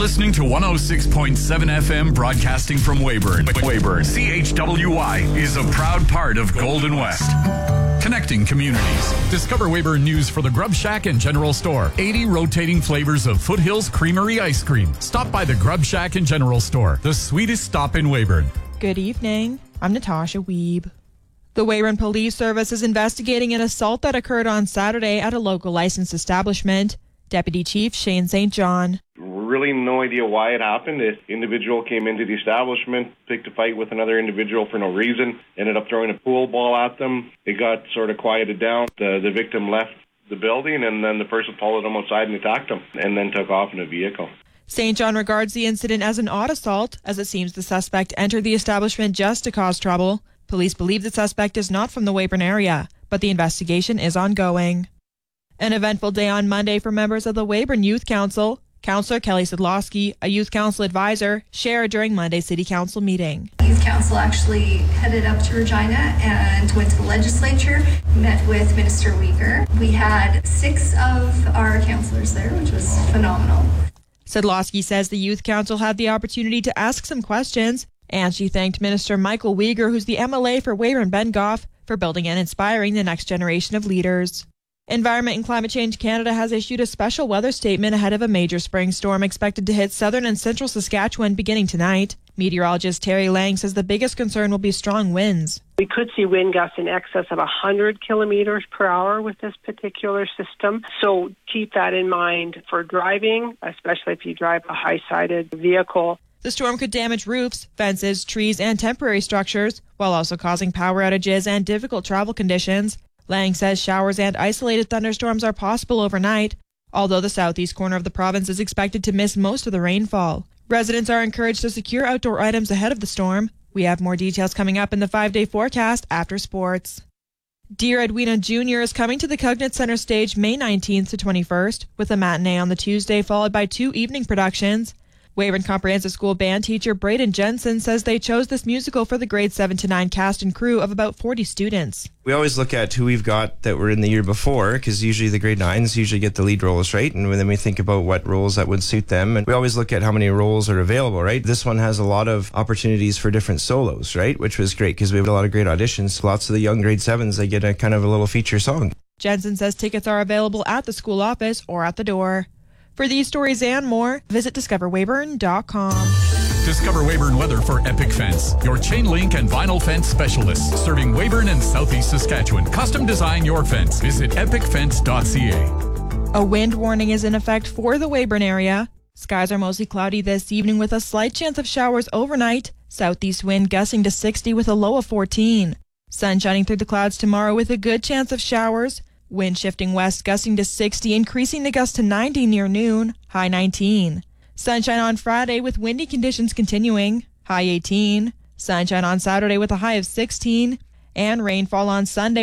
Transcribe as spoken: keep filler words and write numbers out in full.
listening to one oh six point seven F M broadcasting from Weyburn. Weyburn. C H W Y is a proud part of Golden West. Connecting communities. Discover Weyburn news for the Grub Shack and General Store. eighty rotating flavors of Foothills Creamery ice cream. Stop by the Grub Shack and General Store, the sweetest stop in Weyburn. Good evening. I'm Natasha Wiebe. The Weyburn Police Service is investigating an assault that occurred on Saturday at a local licensed establishment. Deputy Chief Shane Saint John. Really no idea why it happened. This individual came into the establishment, picked a fight with another individual for no reason, ended up throwing a pool ball at them. It got sort of quieted down. The, the victim left the building, and then the person followed him outside and attacked him, and then took off in a vehicle. Saint John regards the incident as an odd assault, as it seems the suspect entered the establishment just to cause trouble. Police believe the suspect is not from the Weyburn area, but the investigation is ongoing. An eventful day on Monday for members of the Weyburn Youth Council. Councillor Kelly Sidlowski, a youth council advisor, shared during Monday's City Council meeting. The youth council actually headed up to Regina and went to the legislature, met with Minister Uyghur. We had six of our councillors there, which was phenomenal. Sidlowski says the youth council had the opportunity to ask some questions, and she thanked Minister Michael Uyghur, who's the M L A for Weyburn-Bengoff, for building and inspiring the next generation of leaders. Environment and Climate Change Canada has issued a special weather statement ahead of a major spring storm expected to hit southern and central Saskatchewan beginning tonight. Meteorologist Terry Lang says the biggest concern will be strong winds. We could see wind gusts in excess of one hundred kilometers per hour with this particular system. So keep that in mind for driving, especially if you drive a high-sided vehicle. The storm could damage roofs, fences, trees, and temporary structures, while also causing power outages and difficult travel conditions. Lang says showers and isolated thunderstorms are possible overnight, although the southeast corner of the province is expected to miss most of the rainfall. Residents are encouraged to secure outdoor items ahead of the storm. We have more details coming up in the five-day forecast after sports. Dear Edwina Junior is coming to the Cognate Centre stage May nineteenth to twenty-first, with a matinee on the Tuesday followed by two evening productions. Weyburn Comprehensive School band teacher Braden Jensen says they chose this musical for the grades seven to nine cast and crew of about forty students. We always look at who we've got that were in the year before, because usually the grade nines usually get the lead roles, right? And then we think about what roles that would suit them. And we always look at how many roles are available, right? This one has a lot of opportunities for different solos, right? Which was great because we have a lot of great auditions. Lots of the young grade sevens, they get a kind of a little feature song. Jensen says tickets are available at the school office or at the door. For these stories and more, visit discover weyburn dot com. Discover Weyburn Weather for Epic Fence, your chain link and vinyl fence specialist, serving Weyburn and Southeast Saskatchewan. Custom design your fence. Visit epic fence dot c a. A wind warning is in effect for the Weyburn area. Skies are mostly cloudy this evening with a slight chance of showers overnight. Southeast wind gusting to sixty with a low of fourteen. Sun shining through the clouds tomorrow with a good chance of showers. Wind shifting west, gusting to sixty, increasing the gust to ninety near noon, high nineteen. Sunshine on Friday with windy conditions continuing, high eighteen. Sunshine on Saturday with a high of sixteen. And rainfall on Sunday